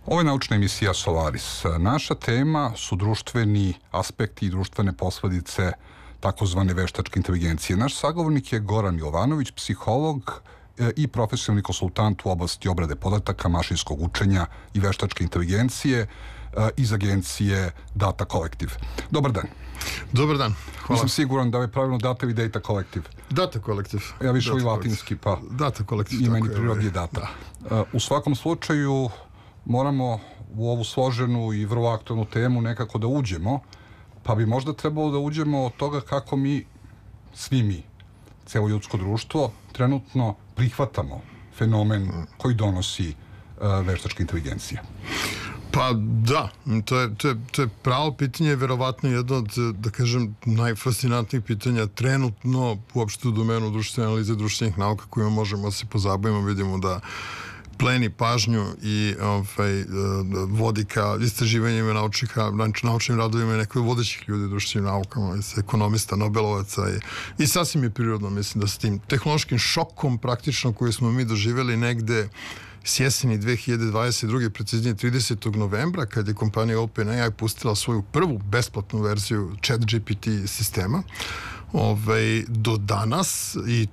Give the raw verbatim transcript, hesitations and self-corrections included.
Ovo je naučna emisija Solaris. Naša tema su društveni aspekti i društvene posledice takozvane veštačke inteligencije. Naš sagovornik je Goran Jovanović, psiholog i profesionalni konsultant u oblasti obrade podataka, mašinskog učenja i veštačke inteligencije iz agencije Data Collective. Dobar dan. Dobar dan. Hvala. Nisam siguran da je pravilno Data ili Data Collective. Data Collective. Ja više i latinski, pa Data Collective. I meni prirodi je Data. Da. U svakom slučaju moramo u ovu složenu i vrlo aktualnu temu nekako da uđemo, pa bi možda trebalo da uđemo od toga kako mi, svi mi, celo ljudsko društvo, trenutno prihvatamo fenomen koji donosi uh, veštačka inteligencija. Pa da, to je, to je, to je pravo pitanje, verovatno jedno od, da kažem, najfascinantnijih pitanja trenutno uopšte u domenu društvene analize društvenih nauka kojima možemo se pozabavimo. Vidimo da pleni pažnju i ovaj, vodi ka istraživanjima naučnih, naučnim radovima i nekoj vodećih ljudi u društvenim naukama, ekonomista, nobelovaca i, i sasvim je prirodno, mislim, da s tim tehnološkim šokom praktično koji smo mi doživjeli negde s jeseni dve hiljade dvadeset druge, preciznije tridesetog novembra, kad je kompanija OpenAI pustila svoju prvu besplatnu verziju ChatGPT sistema, ovaj, do danas, i